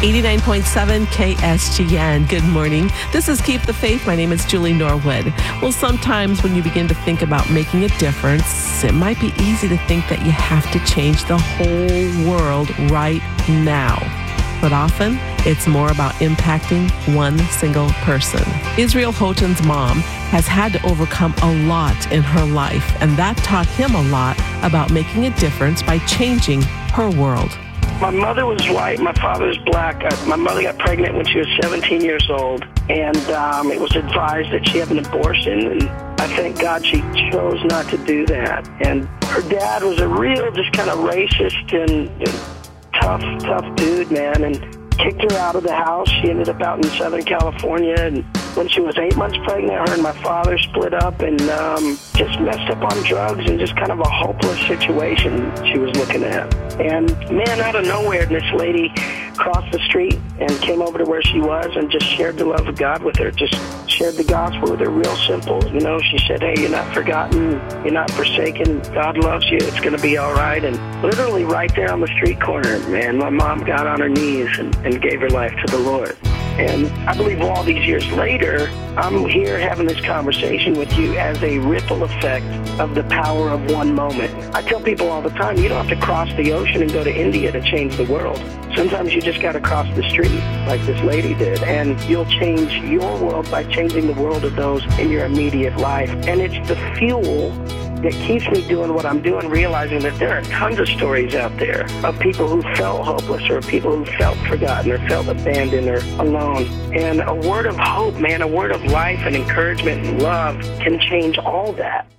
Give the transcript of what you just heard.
89.7 KSGN. Good morning. This is Keep the Faith. My name is Julie Norwood. Well, sometimes when you begin to think about making a difference, it might be easy to think that you have to change the whole world right now. But often, it's more about impacting one single person. Israel Houghton's mom has had to overcome a lot in her life, and that taught him a lot about making a difference by changing her world. My mother was white, my father was black. My mother got pregnant when she was 17 years old, and it was advised that she had an abortion, and I thank God she chose not to do that. And her dad was a real just kind of racist and tough dude, man, and kicked her out of the house. She ended up out in Southern California, and when she was 8 months pregnant, her and my father split up and just messed up on drugs and just kind of a hopeless situation she was looking at. And man, out of nowhere, this lady crossed the street and came over to where she was and just shared the love of God with her, just shared the gospel with her, real simple. You know, she said, hey, you're not forgotten, you're not forsaken, God loves you, it's going to be all right. And literally right there on the street corner, man, my mom got on her knees and gave her life to the Lord. And I believe all these years later, I'm here having this conversation with you as a ripple effect of the power of one moment. I tell people all the time, you don't have to cross the ocean and go to India to change the world. Sometimes you just got to cross the street like this lady did, and you'll change your world by changing the world of those in your immediate life. And it's the fuel that keeps me doing what I'm doing, realizing that there are tons of stories out there of people who felt hopeless or people who felt forgotten or felt abandoned or alone. And a word of hope, man, a word of life and encouragement and love can change all that.